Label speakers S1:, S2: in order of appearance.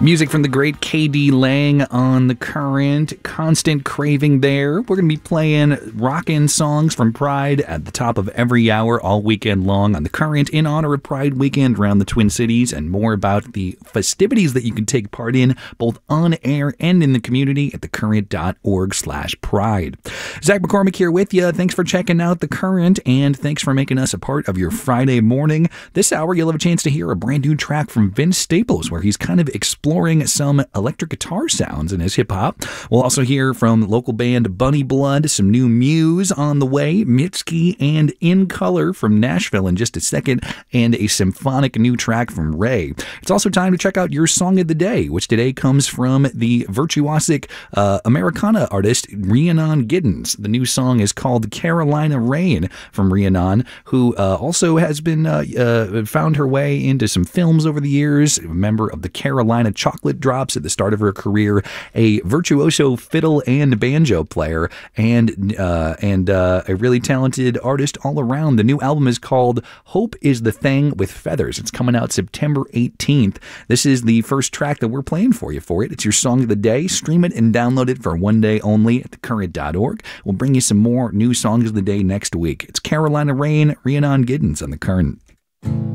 S1: Music from the great KD Lang on The Current. Constant craving there. We're going to be playing rockin' songs from Pride at the top of every hour all weekend long on The Current in honor of Pride Weekend around the Twin Cities, and more about the festivities that you can take part in both on air and in the community at thecurrent.org/pride. Zach McCormick here with you. Thanks for checking out The Current, and thanks for making us a part of your Friday morning. This hour, you'll have a chance to hear a brand new track from Vince Staples, where he's kind of exploring some electric guitar sounds in his hip-hop. We'll also hear from local band Bunny Blood, some new Muse on the way, Mitski, and In Color from Nashville in just a second, and a symphonic new track from Ray. It's also time to check out your Song of the Day, which today comes from the virtuosic Americana artist Rhiannon Giddens. The new song is called Carolina Rain from Rhiannon, who also has been found her way into some films over the years, a member of the Carolina Chocolate Drops at the start of her career, a virtuoso fiddle and banjo player, and a really talented artist all around. The new album is called Hope is the Thing with Feathers. It's coming out September 18th. This is the first track that we're playing for you for it. It's your Song of the Day. Stream it and download it for one day only at thecurrent.org. We'll bring you some more new songs of the day next week. It's Carolina Rain, Rhiannon Giddens on The Current.